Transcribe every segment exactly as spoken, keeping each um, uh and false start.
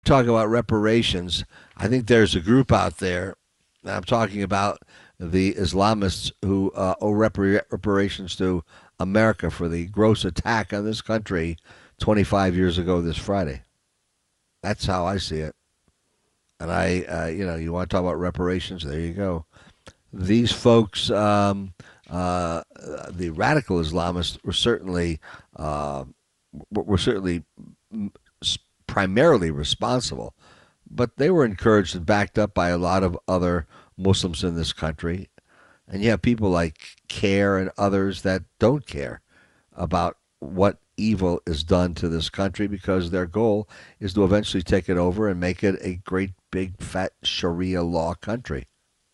Talk about reparations. I think there's a group out there. I'm talking about the Islamists who uh, owe repar- reparations to America for the gross attack on this country twenty-five years ago this Friday. That's how I see it. And I, uh, you know, you want to talk about reparations? There you go. These folks, um, uh, the radical Islamists, were certainly uh, were certainly primarily responsible, but they were encouraged and backed up by a lot of other Muslims in this country. And you have people like CARE and others that don't care about what evil is done to this country because their goal is to eventually take it over and make it a great big fat Sharia law country.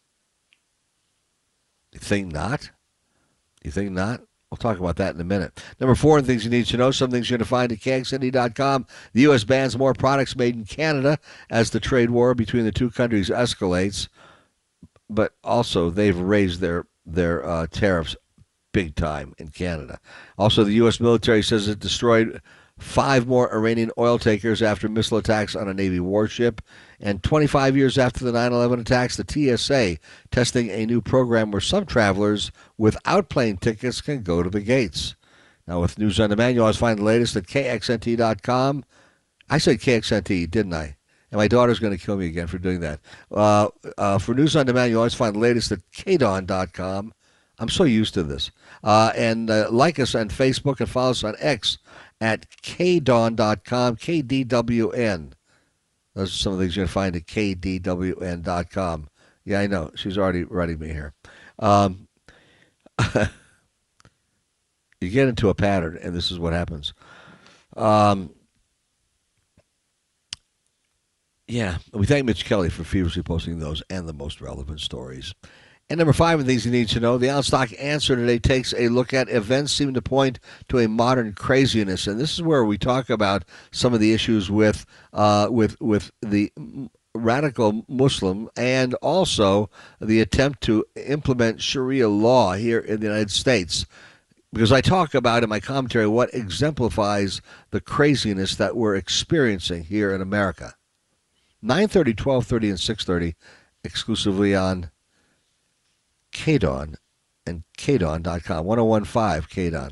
You think not? You think not? We'll talk about that in a minute. Number four, things you need to know, some things you're going to find at K X N D dot com. The U S bans more products made in Canada as the trade war between the two countries escalates. But also, they've raised their, their uh, tariffs big time in Canada. Also, the U S military says it destroyed five more Iranian oil tankers after missile attacks on a Navy warship. And twenty-five years after the nine eleven attacks, the T S A testing a new program where some travelers without plane tickets can go to the gates. Now, with News on Demand, you always find the latest at K X N T dot com. I said K X N T, didn't I? And my daughter's going to kill me again for doing that. Uh, uh, for News on Demand, you always find the latest at K dawn dot com. I'm so used to this. Uh, and uh, like us on Facebook and follow us on X at K dawn dot com, K D W N. Those are some of the things you're going to find at K D W N dot com. Yeah, I know. She's already writing me here. Um, you get into a pattern, and this is what happens. Um, yeah, we thank Mitch Kelly for feverishly posting those and the most relevant stories. And number five of things you need to know, the Outstock Answer today takes a look at events seem to point to a modern craziness. And this is where we talk about some of the issues with uh, with with the radical Muslim and also the attempt to implement Sharia law here in the United States. Because I talk about in my commentary what exemplifies the craziness that we're experiencing here in America. nine thirty, twelve thirty, and six thirty exclusively on K dawn and K dawn dot com, ten fifteen K dawn.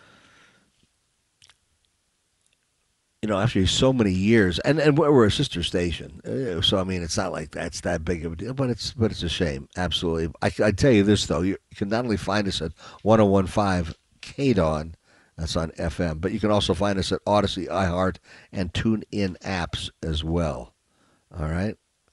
You know, after so many years, and, and we're a sister station, so I mean, it's not like that's that big of a deal, but it's but it's a shame, absolutely. I, I tell you this though, you can not only find us at ten fifteen K dawn, that's on F M, but you can also find us at Odyssey, iHeart, and TuneIn apps as well. All right.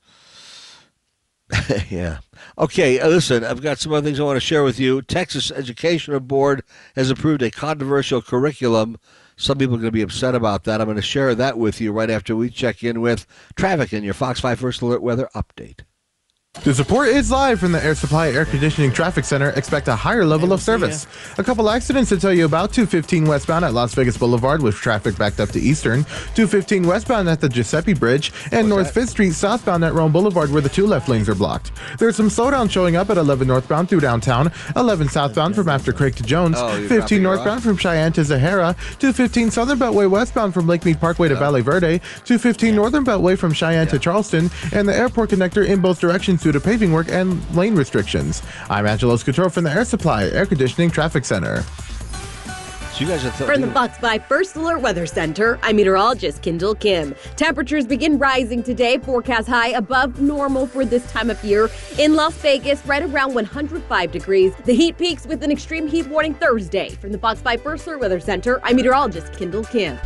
Yeah. Okay, uh, listen, I've got some other things I want to share with you. Texas Educational Board has approved a controversial curriculum. Some people are going to be upset about that. I'm going to share that with you right after we check in with traffic and your Fox five First Alert weather update. The support is live from the Air Supply Air Conditioning Traffic Center. Expect a higher level of service. A couple accidents to tell you about. two fifteen westbound at Las Vegas Boulevard with traffic backed up to Eastern. two fifteen westbound at the Giuseppe Bridge. And North fifth Street southbound at Rome Boulevard where the two left lanes are blocked. There's some slowdown showing up at eleven northbound through downtown. eleven southbound from after Craig to Jones. Oh, fifteen northbound from Cheyenne to Zahara. two fifteen Southern Beltway westbound from Lake Mead Parkway to Valley Verde. two fifteen Northern Beltway from Cheyenne to Charleston. And the airport connector in both directions due to paving work and lane restrictions. I'm Angelo Scotoro from the Air Supply Air Conditioning Traffic Center. So you guys are th- From the Fox five First Alert Weather Center, I'm meteorologist Kendall Kim. Temperatures begin rising today. Forecast high above normal for this time of year. In Las Vegas, right around one hundred five degrees. The heat peaks with an extreme heat warning Thursday. From the Fox five First Alert Weather Center, I'm meteorologist Kendall Kim.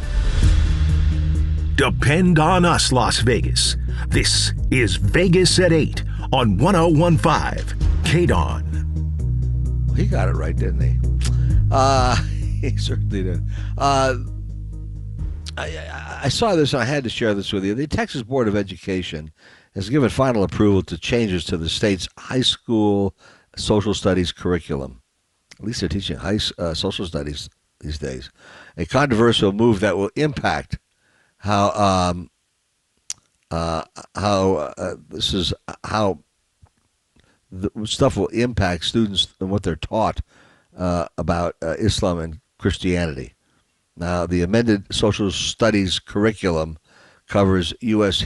Depend on us, Las Vegas. This is Vegas at eight on ten fifteen K dawn. He got it right, didn't he? Uh, he certainly did. Uh, I, I, I saw this and I had to share this with you. The Texas Board of Education has given final approval to changes to the state's high school social studies curriculum. At least they're teaching high uh, social studies these days. A controversial move that will impact how um, uh, how uh, this is how the stuff will impact students and what they're taught uh, about uh, Islam and Christianity. Now, the amended social studies curriculum covers U S